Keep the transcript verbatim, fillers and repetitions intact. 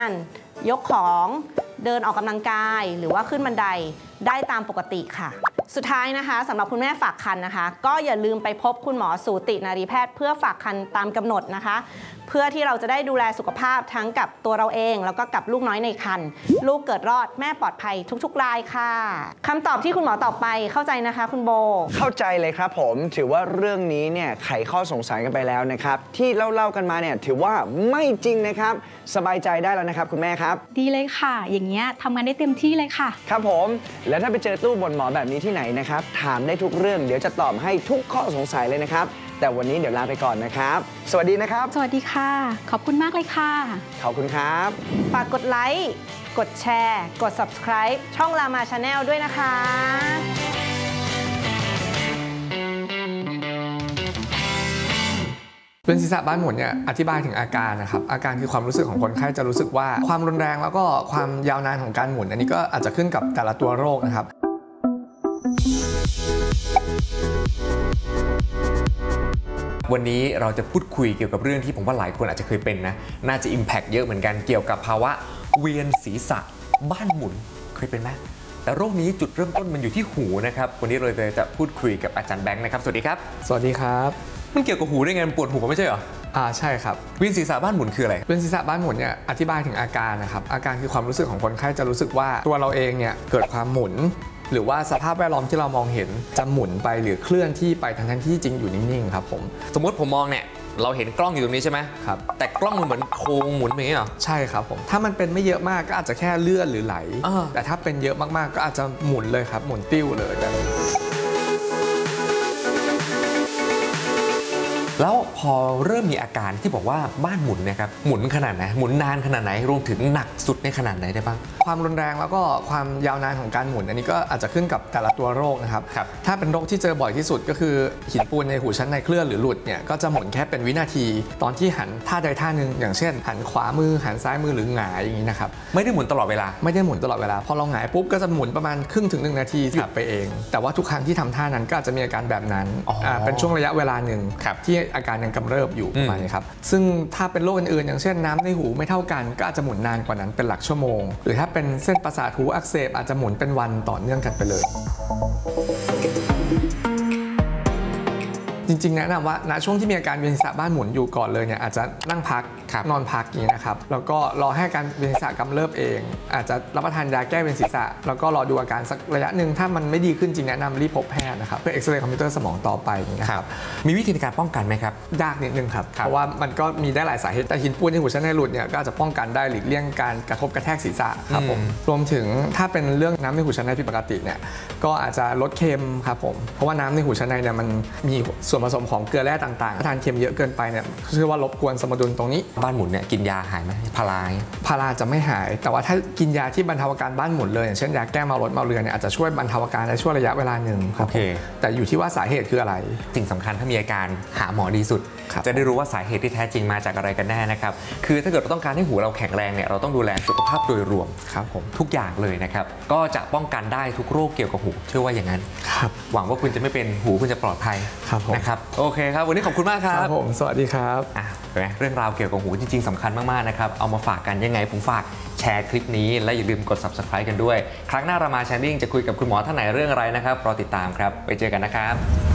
ยกของเดินออกกำลังกายหรือว่าขึ้นบันไดได้ตามปกติค่ะสุดท้ายนะคะสำหรับคุณแม่ฝากครรภ์นะคะก็อย่าลืมไปพบคุณหมอสูตินารีแพทย์เพื่อฝากครรภ์ตามกำหนดนะคะเพื่อที่เราจะได้ดูแลสุขภาพทั้งกับตัวเราเองแล้วก็กับลูกน้อยในครรภ์ลูกเกิดรอดแม่ปลอดภัยทุกๆรายค่ะคำตอบที่คุณหมอตอบไปเข้าใจนะคะคุณโบเข้าใจเลยครับผมถือว่าเรื่องนี้เนี่ยไขข้อสงสัยกันไปแล้วนะครับที่เล่าๆกันมาเนี่ยถือว่าไม่จริงนะครับสบายใจได้แล้วนะครับคุณแม่ครับดีเลยค่ะอย่างเงี้ยทำงานได้เต็มที่เลยค่ะครับผมแล้วถ้าไปเจอตู้บนหมอแบบนี้ที่ไหนนะครับถามได้ทุกเรื่องเดี๋ยวจะตอบให้ทุกข้อสงสัยเลยนะครับแต่วันนี้เดี๋ยวลาไปก่อนนะครับสวัสดีนะครับสวัสดีค่ะขอบคุณมากเลยค่ะขอบคุณครับฝากกดไลค์กดแชร์กด Subscribe ช่องรามา Channel ด้วยนะคะเป็นศีรษะบ้านหมุนเนี่ยอธิบายถึงอาการนะครับอาการคือความรู้สึกของคนไข้จะรู้สึกว่าความรุนแรงแล้วก็ความยาวนานของการหมุนอันนี้ก็อาจจะขึ้นกับแต่ละตัวโรคนะครับวันนี้เราจะพูดคุยเกี่ยวกับเรื่องที่ผมว่าหลายคนอาจจะเคยเป็นนะน่าจะ impact เยอะเหมือนกันเกี่ยวกับภาวะเวียนศีรษะบ้านหมุนเคยเป็นไหมแต่โรคนี้จุดเริ่มต้นมันอยู่ที่หูนะครับวันนี้เราจะพูดคุยกับอาจารย์แบงค์นะครับสวัสดีครับสวัสดีครับมันเกี่ยวกับหูได้ไงมันปวดหูไม่ใช่เหรออ่าใช่ครับเวียนศีรษะบ้านหมุนคืออะไรเวียนศีรษะบ้านหมุนเนี่ยอธิบายถึงอาการนะครับอาการคือความรู้สึกของคนไข้จะรู้สึกว่าตัวเราเองเนี่ยเกิดความหมุนหรือว่าสภาพแวดล้อมที่เรามองเห็นจะหมุนไปหรือเคลื่อนที่ไปทั้งที่จริงอยู่นิ่งๆครับผมสมมติผมมองเนี่ยเราเห็นกล้องอยู่ตรงนี้ใช่ไหมครับแต่กล้องมันเหมือนโค้งหมุนอย่างนี้เหรอใช่ครับผมถ้ามันเป็นไม่เยอะมากก็อาจจะแค่เลื่อนหรือไหลแต่ถ้าเป็นเยอะมากๆก็อาจจะหมุนเลยครับหมุนติ้วเลยแบบแล้วพอเริ่มมีอาการที่บอกว่าบ้านหมุนเนี่ยครับหมุนขนาดไหนหมุนนานขนาดไหนรวมถึงหนักสุดในขนาดไหนได้บ้างความรุนแรงแล้วก็ความยาวนานของการหมุนอันนี้ก็อาจจะขึ้นกับแต่ละตัวโรคนะครับถ้าเป็นโรคที่เจอบ่อยที่สุดก็คือหินปูนในหูชั้นในเคลื่อนหรือหลุดเนี่ยก็จะหมุนแค่เป็นวินาทีตอนที่หันท่าใดท่าหนึ่งอย่างเช่นหันขวามือหันซ้ายมือหรือหงายอย่างนี้นะครับไม่ได้หมุนตลอดเวลาไม่ได้หมุนตลอดเวลาพอเราหงายปุ๊บก็จะหมุนประมาณครึ่งถึงหนึ่งนาทีหยุดไปเองแต่ว่าทุกครั้งที่ทำท่านั้นก็อาจจะมีอาการแบบนั้นเป็นช่วงระยะเวลาหนึ่งที่อาการยังกำเริบอยู่ประมาณนี้ครับซึ่งถ้าเป็นโรคอื่นๆอย่างเช่นน้ำในหูไม่เท่ากันก็อาจจะหมุนนานกว่านั้นเป็นหลักชั่วโมงหรือถ้าเป็นเส้นประสาทหูอักเสบอาจจะหมุนเป็นวันต่อเนื่องกันไปเลยจริงๆแนะนำว่าณช่วงที่มีอาการเวียนศีรษะบ้านหมุนอยู่ก่อนเลยเนี่ยอาจจะนั่งพักนอนพักอย่างนี้นะครับแล้วก็รอให้อาการเวียนศีรษะกำเริบเองอาจจะรับประทานยาแก้เวียนศีรษะแล้วก็รอดูอาการสักระยะหนึ่งถ้ามันไม่ดีขึ้นจริงแนะนำรีบพบแพทย์นะครับเพื่อเอ็กซเรย์คอมพิวเตอร์สมองต่อไปนะครับมีวิธีในการป้องกันไหมครับยากนิดนึงครับเพราะว่ามันก็มีได้หลายสาเหตุแต่หินปูนในหูชั้นในหลุดเนี่ยก็อาจจะป้องกันได้หลีกเลี่ยงการกระทบกระแทกศีรษะครับผมรวมถึงถ้าเป็นเรื่องน้ำในหูชั้นในผิดปกติเนี่ยก็อาจจะลดเค็มครับผมเพราะว่าน้ำในหูชั้นในเนี่ยมันมีส่วนผสมของเกลือแร่ต่างๆถ้าทานเค็มเยอะเกินไปเนี่ยเชื่อว่ารบกวนสมดุลตรงนี้บ้านหมุนเนี่ยกินยาหายไหมพาราพาราจะไม่หายแต่ว่าถ้ากินยาที่บรรเทาอาการบ้านหมุนเลยอย่างเช่นยาแก้เมารถเมาเรือเนี่ยอาจจะช่วยบรรเทาอาการในช่วงระยะเวลาหนึ่งโอเคแต่อยู่ที่ว่าสาเหตุคืออะไรสิ่งสำคัญถ้ามีอาการหาหมอดีสุดจะได้รู้ว่าสาเหตุที่แท้จริงมาจากอะไรกันแน่นะครับคือถ้าเกิดเราต้องการให้หูเราแข็งแรงเนี่ยเราต้องดูแลสุขภาพโดยรวมครับผมทุกอย่างเลยนะครับก็จะป้องกันได้ทุกโรคเกี่ยวกับหูเชื่อว่าอย่างนั้นครับหวังว่าคุณจะไม่เป็นหูคุณจะปลอดภัยนะครับโอเคครับวันนี้ขอบคุณมากครับผมสวัสดีครับอ่ะเรื่องราวเกี่ยวกับหูจริงๆสำคัญมากๆนะครับเอามาฝากกันยังไงผมฝากแชร์คลิปนี้และอย่าลืมกด ซับสไครบ์ กันด้วยครั้งหน้ารามา Channel จะคุยกับคุณหมอท่านไหนเรื่องอะไรนะครับรอติดตามครับไปเจอกันนะครับ